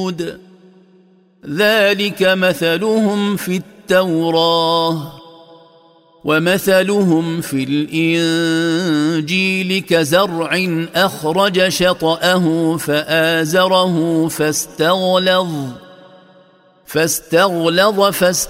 ذلك مثلهم في التوراة ومثلهم في الإنجيل كزرع أخرج شطأه فآزره فاستغلظ